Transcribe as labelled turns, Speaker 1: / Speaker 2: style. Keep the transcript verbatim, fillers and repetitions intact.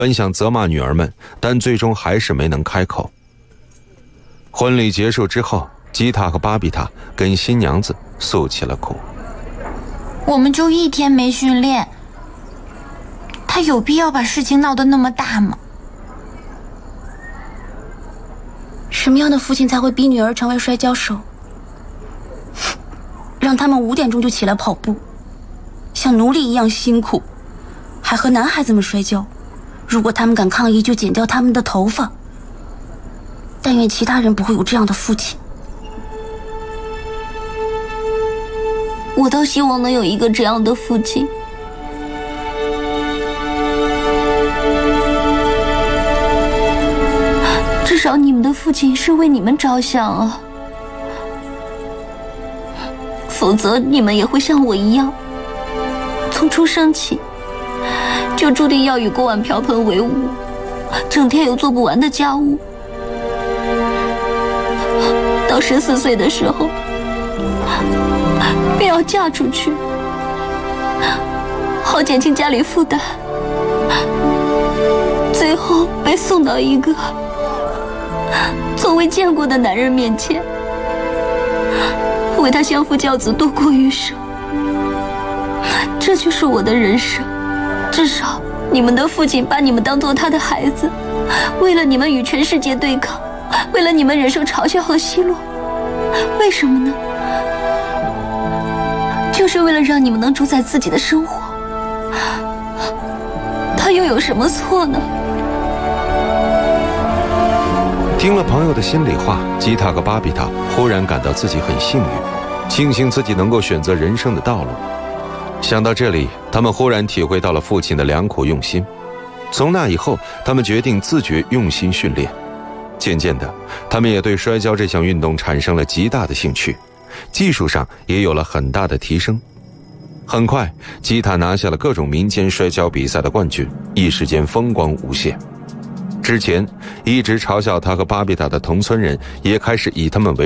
Speaker 1: 本想责骂女儿们，但最终还是没能开口。婚礼结束之后，吉塔和巴比塔跟新娘子诉起了苦。
Speaker 2: 我们就一天没训练，他有必要把事情闹得那么大吗？
Speaker 3: 什么样的父亲才会逼女儿成为摔跤手？让他们五点钟就起来跑步，像奴隶一样辛苦，还和男孩子们摔跤。如果他们敢抗议，就剪掉他们的头发。但愿其他人不会有这样的父亲。
Speaker 4: 我倒希望能有一个这样的父亲。至少你们的父亲是为你们着想啊，否则你们也会像我一样，从出生起就注定要与锅碗瓢盆为伍，整天有做不完的家务。到十四岁的时候，便要嫁出去，好减轻家里负担，最后被送到一个从未见过的男人面前，为他相夫教子，度过余生。这就是我的人生。至少你们的父亲把你们当做他的孩子，为了你们与全世界对抗，为了你们忍受嘲笑和奚落。为什么呢？就是为了让你们能主宰自己的生活。他又有什么错呢？
Speaker 1: 听了朋友的心里话，吉塔和巴比塔忽然感到自己很幸运，庆幸自己能够选择人生的道路。想到这里，他们忽然体会到了父亲的良苦用心。从那以后，他们决定自觉用心训练。渐渐的，他们也对摔跤这项运动产生了极大的兴趣，技术上也有了很大的提升。很快，吉塔拿下了各种民间摔跤比赛的冠军，一时间风光无限。之前一直嘲笑他和巴比塔的同村人也开始以他们为